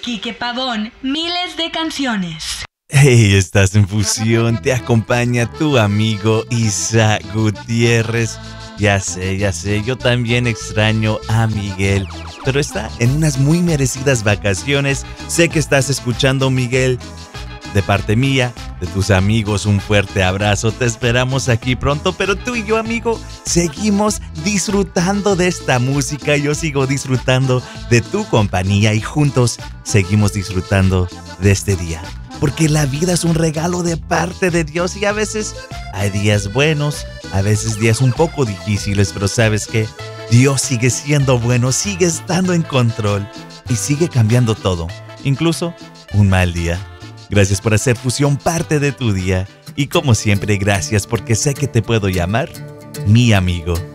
Quique Pavón, miles de canciones. Hey, estás en Fusión, te acompaña tu amigo Isaac Gutiérrez. Ya sé, yo también extraño a Miguel, pero está en unas muy merecidas vacaciones. Sé que estás escuchando, Miguel. De parte mía, de tus amigos, un fuerte abrazo. Te esperamos aquí pronto, pero tú y yo, amigo, seguimos disfrutando de esta música. Yo sigo disfrutando de tu compañía y juntos seguimos disfrutando de este día. Porque la vida es un regalo de parte de Dios y a veces hay días buenos, a veces días un poco difíciles, pero ¿sabes qué? Dios sigue siendo bueno, sigue estando en control y sigue cambiando todo, incluso un mal día. Gracias por hacer Fusión parte de tu día y como siempre, gracias porque sé que te puedo llamar mi amigo.